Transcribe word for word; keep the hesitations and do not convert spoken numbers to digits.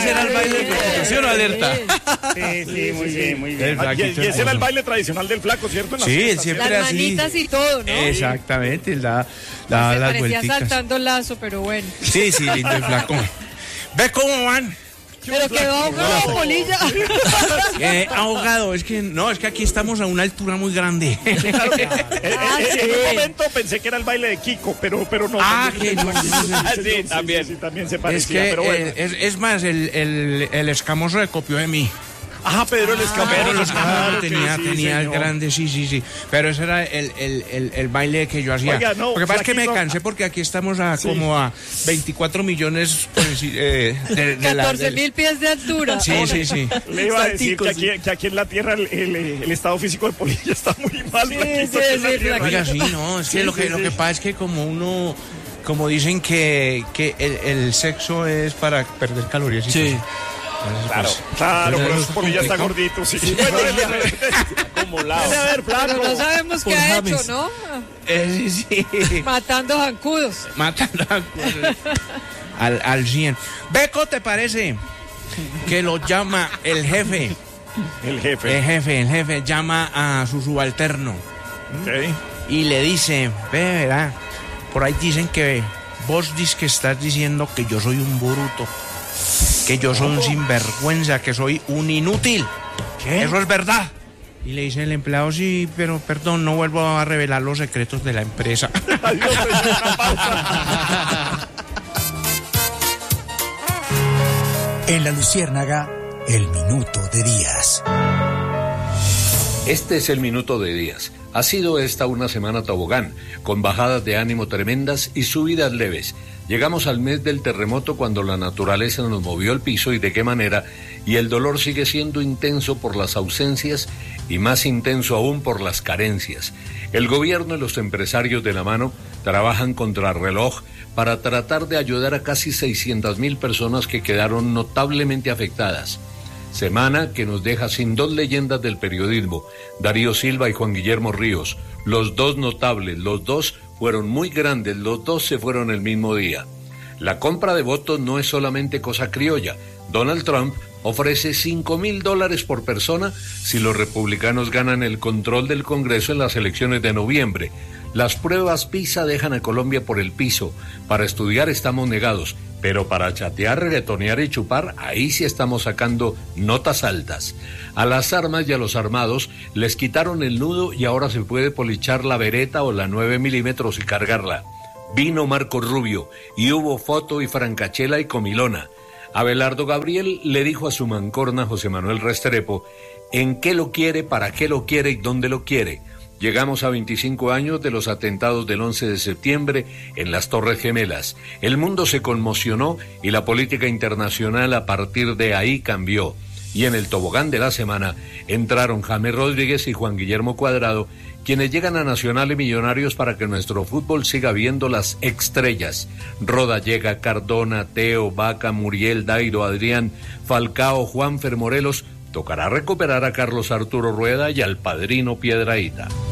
ese era el baile del flaco, ¿sí o no, Alerta? Sí, sí, muy bien, muy bien. Y, y ese era el baile tradicional del flaco, ¿cierto? En sí, fiestas, siempre las así. manitas y todo, ¿no? Exactamente, da, da Me las parecía vuelticas. saltando lazo, pero bueno. Sí, sí, lindo el flaco. ¿Ves cómo van? Pero quedó ahogado, Polilla. Eh, ahogado, es que no, es que aquí estamos a una altura muy grande. Claro, eh, eh, Ah, eh, sí. En un momento pensé que era el baile de Kiko, pero, pero no. Ah, también- que no. Sí, también. Sí, también se Es parecía, que pero bueno. eh, es, es más, el, el, el escamoso le copió de mí. Ajá, Pedro el Escamero. Pero los claro que tenía, sí, tenía el señor. grande, sí, sí, sí. Pero ese era el, el, el, el baile que yo hacía. Oiga, no, Lo que pasa es que me flaquito. cansé porque aquí estamos a Sí. como a veinticuatro millones pues, eh, de, de la... catorce de- mil pies de altura. Sí, sí, sí. Le iba a decir Saltico, que aquí, que aquí en la tierra el, el, el estado físico de Polilla está muy mal. Sí, flaquito, sí, aquí en la sí, tierra. Oiga, sí, no, es que Sí, lo que sí, lo sí. que pasa es que como uno, como dicen que, que el, el sexo es para perder calorías y Sí. cosas. Entonces, Claro, pues, claro, entonces pero eso eso es Polilla está complicado. gordito, sí. Bueno, dele a ver. Acumulado. Dele a ver, Pero flaco. no sabemos qué Por ha James. hecho, ¿no? Eh, sí, sí. Matando zancudos. Matando a- al, al cien. Beco, ¿te parece que lo llama el jefe? El jefe. El jefe, el jefe llama a su subalterno Ok. y le dice, ve, verá, por ahí dicen que vos dices que estás diciendo que yo soy un bruto, que yo soy un sinvergüenza, que soy un inútil. Eso es verdad. Y le dice el empleado, sí, pero perdón, no vuelvo a revelar los secretos de la empresa. Adiós, señor, una pausa. En La Luciérnaga, el minuto de Díaz. Este es el minuto de Díaz. Ha sido esta una semana tobogán, con bajadas de ánimo tremendas y subidas leves. Llegamos al mes del terremoto cuando la naturaleza nos movió el piso y de qué manera, y el dolor sigue siendo intenso por las ausencias y más intenso aún por las carencias. El gobierno y los empresarios de la mano trabajan contra reloj para tratar de ayudar a casi seiscientas mil personas que quedaron notablemente afectadas. Semana que nos deja sin dos leyendas del periodismo, Darío Silva y Juan Guillermo Ríos. Los dos notables, los dos fueron muy grandes, los dos se fueron el mismo día. La compra de votos no es solamente cosa criolla. Donald Trump ofrece cinco mil dólares por persona si los republicanos ganan el control del Congreso en las elecciones de noviembre. Las pruebas PISA dejan a Colombia por el piso. Para estudiar estamos negados, pero para chatear, reggaetonear y chupar, ahí sí estamos sacando notas altas. A las armas y a los armados les quitaron el nudo y ahora se puede polichar la Beretta o la nueve milímetros y cargarla. Vino Marco Rubio y hubo foto y francachela y comilona. Abelardo Gabriel le dijo a su mancorna José Manuel Restrepo en qué lo quiere, para qué lo quiere y dónde lo quiere. Llegamos a veinticinco años de los atentados del once de septiembre en las Torres Gemelas. El mundo se conmocionó y la política internacional a partir de ahí cambió. Y en el tobogán de la semana entraron James Rodríguez y Juan Guillermo Cuadrado, quienes llegan a Nacional y Millonarios para que nuestro fútbol siga viendo las estrellas. Roda llega, Cardona, Teo, Vaca, Muriel, Dairo, Adrián, Falcao, Juanfer Morelos. Tocará recuperar a Carlos Arturo Rueda y al padrino Piedrahíta.